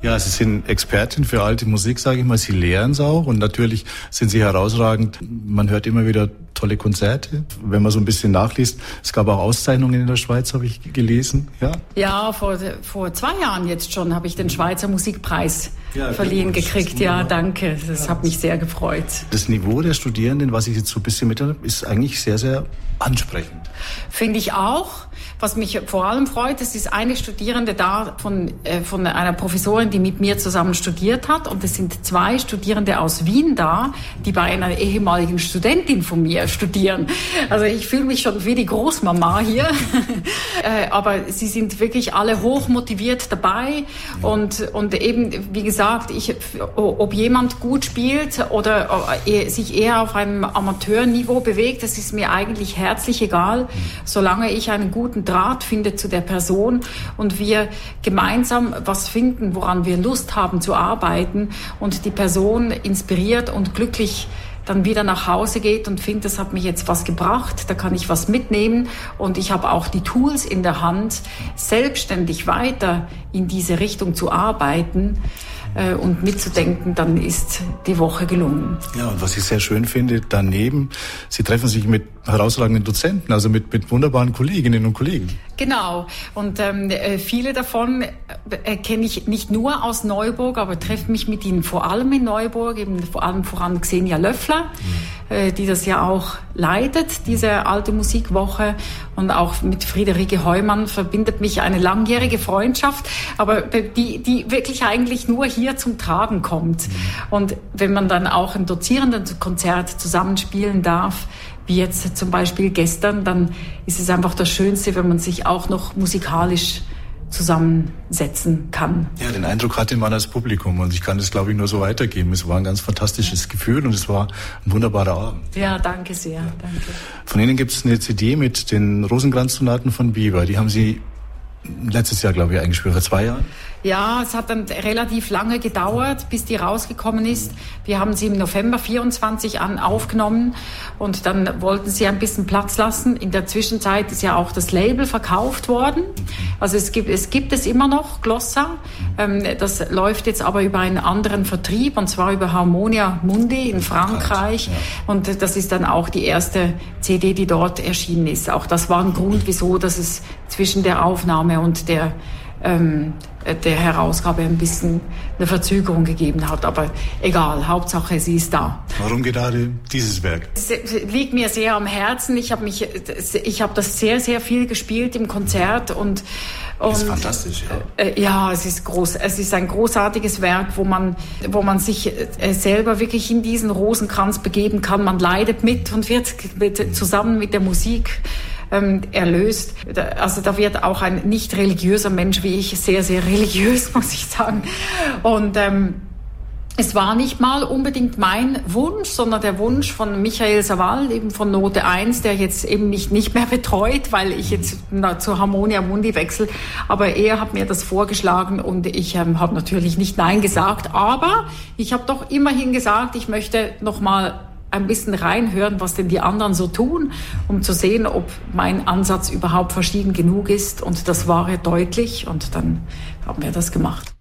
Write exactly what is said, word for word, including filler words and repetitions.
Ja, Sie sind Expertin für alte Musik, sage ich mal. Sie lehren es auch und natürlich sind Sie herausragend. Man hört immer wieder tolle Konzerte, wenn man so ein bisschen nachliest. Es gab auch Auszeichnungen in der Schweiz, habe ich gelesen. Ja, ja vor, vor zwei Jahren jetzt schon habe ich den Schweizer Musikpreis ja, verliehen gekriegt. Ja, danke. Das ja. hat mich sehr gefreut. Das Niveau der Studierenden, was ich jetzt so ein bisschen mit habe, ist eigentlich sehr, sehr ansprechend. Finde ich auch. Was mich vor allem freut, es ist eine Studierende da von, äh, von einer Professorin, die mit mir zusammen studiert hat. Und es sind zwei Studierende aus Wien da, die bei einer ehemaligen Studentin von mir studieren. Also ich fühle mich schon wie die Großmama hier. äh, aber sie sind wirklich alle hoch motiviert dabei. Und, und eben, wie gesagt, ich, ob jemand gut spielt oder äh, sich eher auf einem Amateurniveau bewegt, das ist mir eigentlich herzlich egal, solange ich einen guten Draht finde zu der Person und wir gemeinsam was finden, woran wir Lust haben zu arbeiten und die Person inspiriert und glücklich dann wieder nach Hause geht und findet, das hat mich jetzt was gebracht, da kann ich was mitnehmen und ich habe auch die Tools in der Hand, selbstständig weiter in diese Richtung zu arbeiten äh, und mitzudenken, dann ist die Woche gelungen. Ja, und was ich sehr schön finde, daneben, Sie treffen sich mit herausragenden Dozenten, also mit, mit wunderbaren Kolleginnen und Kollegen. Genau. Und ähm, viele davon äh, kenne ich nicht nur aus Neuburg, aber treffe mich mit ihnen vor allem in Neuburg, eben vor allem voran Xenia Löffler, mhm. äh, die das ja auch leitet, diese alte Musikwoche. Und auch mit Friederike Heumann verbindet mich eine langjährige Freundschaft, aber die, die wirklich eigentlich nur hier zum Tragen kommt. Mhm. Und wenn man dann auch ein Dozierendenkonzert zusammenspielen darf, wie jetzt zum Beispiel gestern, dann ist es einfach das Schönste, wenn man sich auch noch musikalisch zusammensetzen kann. Ja, den Eindruck hatte man als Publikum und ich kann das, glaube ich, nur so weitergeben. Es war ein ganz fantastisches Gefühl und es war ein wunderbarer Abend. Ja, danke sehr. Ja. Danke. Von Ihnen gibt es eine C D mit den Rosenkranz-Sonaten von Bieber. Die haben Sie letztes Jahr, glaube ich, eingespielt, vor zwei Jahren. Ja, es hat dann relativ lange gedauert, bis die rausgekommen ist. Wir haben sie im November vierundzwanzig an aufgenommen und dann wollten sie ein bisschen Platz lassen. In der Zwischenzeit ist ja auch das Label verkauft worden. Also es gibt es gibt es immer noch, Glossa. Ähm, das läuft jetzt aber über einen anderen Vertrieb und zwar über Harmonia Mundi in Frankreich. Ja. Und das ist dann auch die erste C D, die dort erschienen ist. Auch das war ein Grund, wieso, dass es zwischen der Aufnahme und der ähm, der Herausgabe ein bisschen eine Verzögerung gegeben hat. Aber egal, Hauptsache, sie ist da. Warum gerade dieses Werk? Es liegt mir sehr am Herzen. Ich habe mich, ich habe das sehr, sehr viel gespielt im Konzert und das ist fantastisch, ja. Äh, ja, es ist groß. Es ist ein großartiges Werk, wo man, wo man sich äh, selber wirklich in diesen Rosenkranz begeben kann. Man leidet mit und wird mit, zusammen mit der Musik ähm, erlöst. Also da wird auch ein nicht religiöser Mensch wie ich sehr, sehr religiös, muss ich sagen. Und ähm, es war nicht mal unbedingt mein Wunsch, sondern der Wunsch von Michael Sawal, eben von Note eins, der jetzt eben mich nicht mehr betreut, weil ich jetzt na, zur Harmonia Mundi wechsle. Aber er hat mir das vorgeschlagen und ich ähm, habe natürlich nicht Nein gesagt. Aber ich habe doch immerhin gesagt, ich möchte noch mal ein bisschen reinhören, was denn die anderen so tun, um zu sehen, ob mein Ansatz überhaupt verschieden genug ist. Und das war ja deutlich und dann haben wir das gemacht.